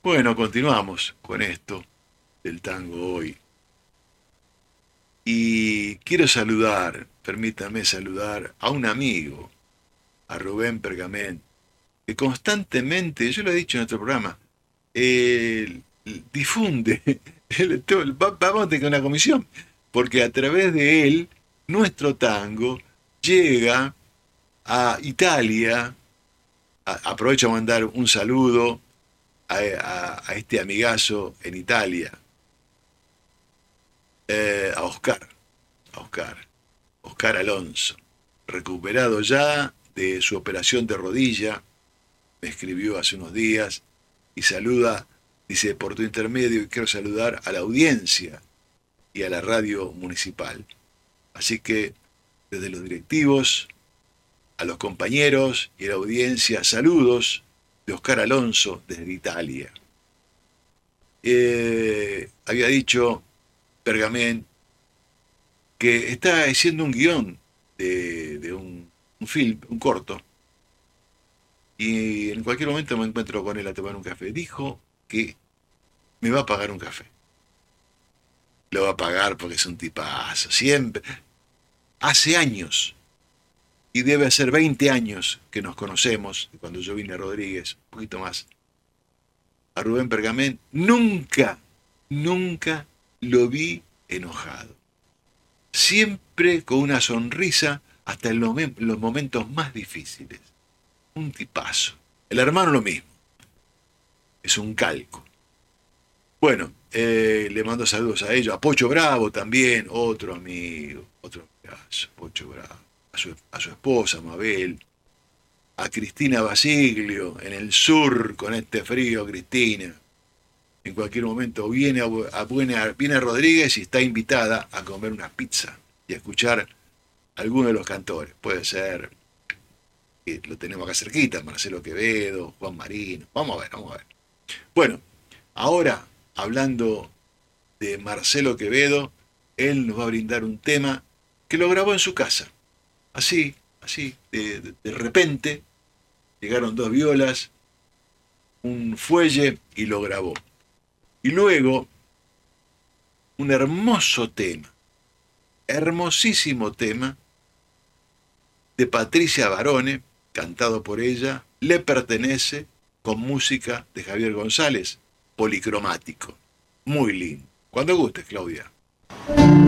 Bueno, continuamos con esto del tango hoy. Y quiero saludar, permítame saludar a un amigo, a Rubén Pergament, que constantemente, yo lo he dicho en otro programa, difunde, vamos a tener una comisión, porque a través de él, nuestro tango llega a Italia. Aprovecho a mandar un saludo a este amigazo en Italia, a Oscar, a Oscar, Oscar Alonso, recuperado ya de su operación de rodilla, me escribió hace unos días y saluda, dice, por tu intermedio quiero saludar a la audiencia y a la radio municipal. Así que desde los directivos, a los compañeros y a la audiencia, saludos de Oscar Alonso desde Italia. Había dicho Pergamén que está haciendo un guión de un film, un corto, y en cualquier momento me encuentro con él a tomar un café. Dijo que me va a pagar un café. Lo va a pagar porque es un tipazo. Siempre. Hace años, y debe hacer 20 años que nos conocemos, cuando yo vine a Rodríguez, un poquito más, a Rubén Pergamén, nunca lo vi enojado. Siempre con una sonrisa hasta en los momentos más difíciles. Un tipazo. El hermano lo mismo. Es un calco. Bueno, le mando saludos a ellos. A Pocho Bravo también, otro amigo, otro amigazo, Pocho Bravo. A su esposa, Mabel. A Cristina Basiglio, en el sur, con este frío, Cristina. En cualquier momento viene a Rodríguez y está invitada a comer una pizza y a escuchar a alguno de los cantores. Puede ser, que lo tenemos acá cerquita, Marcelo Quevedo, Juan Marino. Vamos a ver, vamos a ver. Bueno, ahora, hablando de Marcelo Quevedo, él nos va a brindar un tema que lo grabó en su casa. Así, de repente, llegaron dos violas, un fuelle y lo grabó. Y luego, un hermoso tema, hermosísimo tema, de Patricia Barone, cantado por ella, Le pertenece, con música de Javier González, policromático. Muy lindo. Cuando gustes, Claudia.